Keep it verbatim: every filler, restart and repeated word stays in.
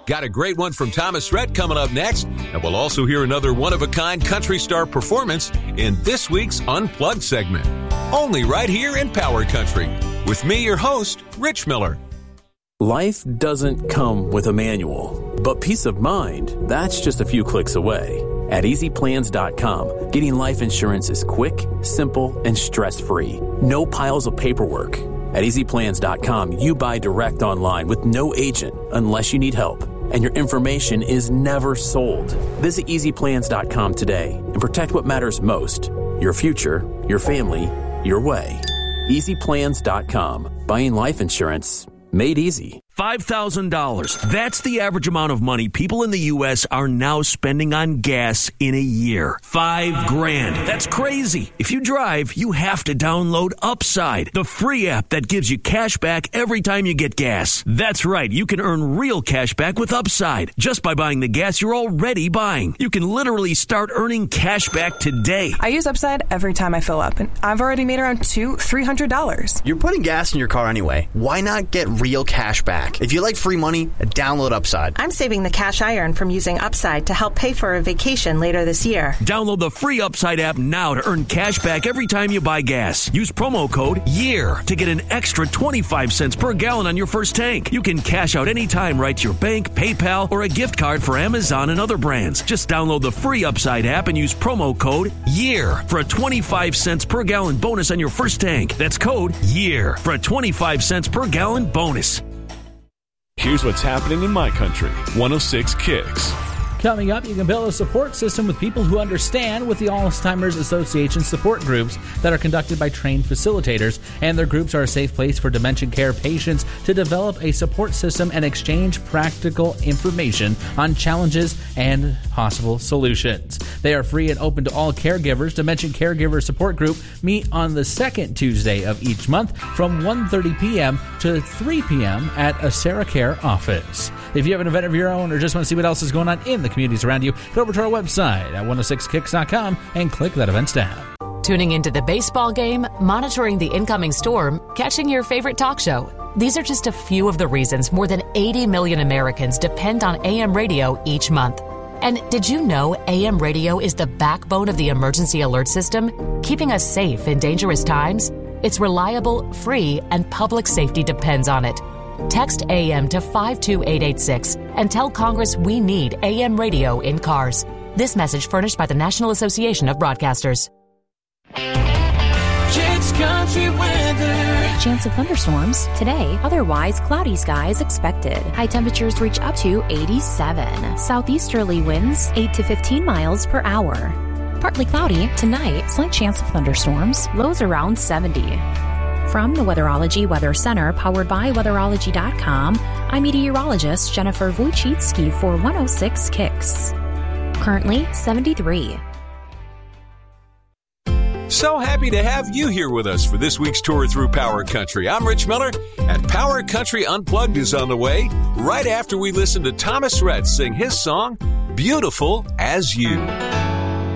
Got a great one from Thomas Rhett coming up next, and we'll also hear another one-of-a-kind country star performance in this week's Unplugged segment. Only right here in Power Country. With me, your host, Rich Miller. Life doesn't come with a manual, but peace of mind, that's just a few clicks away. At easy plans dot com, getting life insurance is quick, simple, and stress-free. No piles of paperwork. At easy plans dot com, you buy direct online with no agent unless you need help, and your information is never sold. Visit easy plans dot com today and protect what matters most: your future, your family, your way. easy plans dot com. Buying life insurance made easy. five thousand dollars. That's the average amount of money people in the U S are now spending on gas in a year. Five grand. That's crazy. If you drive, you have to download Upside, the free app that gives you cash back every time you get gas. That's right. You can earn real cash back with Upside just by buying the gas you're already buying. You can literally start earning cash back today. I use Upside every time I fill up, and I've already made around two, three hundred dollars. You're putting gas in your car anyway. Why not get real cash back? If you like free money, download Upside. I'm saving the cash I earn from using Upside to help pay for a vacation later this year. Download the free Upside app now to earn cash back every time you buy gas. Use promo code YEAR to get an extra twenty-five cents per gallon on your first tank. You can cash out anytime right to your bank, PayPal, or a gift card for Amazon and other brands. Just download the free Upside app and use promo code YEAR for a twenty-five cents per gallon bonus on your first tank. That's code YEAR for a twenty-five cents per gallon bonus. Here's what's happening in my country. one oh six Kicks. Coming up, you can build a support system with people who understand with the Alzheimer's Association support groups that are conducted by trained facilitators, and their groups are a safe place for dementia care patients to develop a support system and exchange practical information on challenges and possible solutions. They are free and open to all caregivers. Dementia Caregiver Support Group meet on the second Tuesday of each month from one thirty p.m. to three p.m. at a Sarah Care office. If you have an event of your own or just want to see what else is going on in the communities around you, go over to our website at one oh six kicks dot com and click that Events tab. Tuning into the baseball game, monitoring the incoming storm, catching your favorite talk show. These are just a few of the reasons more than eighty million Americans depend on A M radio each month. And did you know A M radio is the backbone of the emergency alert system, keeping us safe in dangerous times? It's reliable, free, and public safety depends on it. Text A M to five two eight eight six and tell Congress we need A M radio in cars. This message furnished by the National Association of Broadcasters. Kicks Country Weather. Chance of thunderstorms today, otherwise cloudy skies expected. High temperatures reach up to eighty-seven. Southeasterly winds eight to fifteen miles per hour. Partly cloudy tonight, slight chance of thunderstorms, lows around seventy. From the Weatherology Weather Center, powered by weatherology dot com, I'm meteorologist Jennifer Wojcicki for one oh six Kicks. Currently seventy-three. So happy to have you here with us for this week's tour through Power Country. I'm Rich Miller, and Power Country Unplugged is on the way right after we listen to Thomas Rhett sing his song, Beautiful as You.